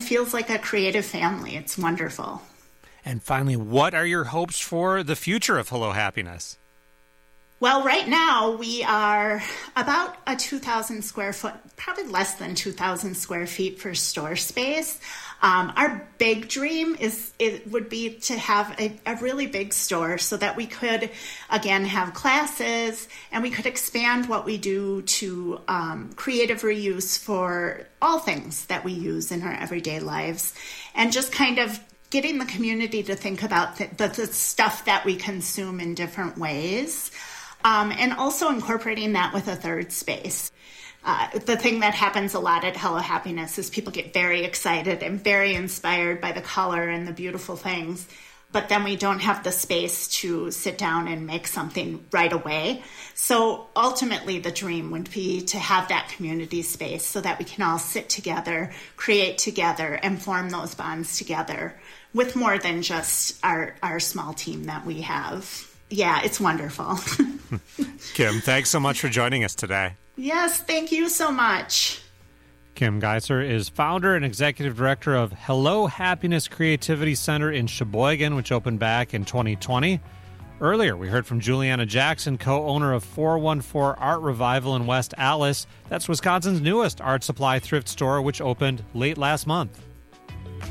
feels like a creative family. It's wonderful. And finally, what are your hopes for the future of Hello Happiness? Well, right now we are about a 2,000 square foot, probably less than 2,000 square feet for store space. Our big dream would be to have a really big store so that we could, again, have classes and we could expand what we do to creative reuse for all things that we use in our everyday lives, and just kind of getting the community to think about the stuff that we consume in different ways. And also incorporating that with a third space. The thing that happens a lot at Hello Happiness is people get very excited and very inspired by the color and the beautiful things, but then we don't have the space to sit down and make something right away. So ultimately the dream would be to have that community space so that we can all sit together, create together, and form those bonds together with more than just our small team that we have. Yeah, it's wonderful. Kim, thanks so much for joining us today. Yes, thank you so much. Kim Geiser is founder and executive director of Hello Happiness Creativity Center in Sheboygan, which opened back in 2020. Earlier, we heard from Juliana Jackson, co-owner of 414 Art Revival in West Allis. That's Wisconsin's newest art supply thrift store, which opened late last month.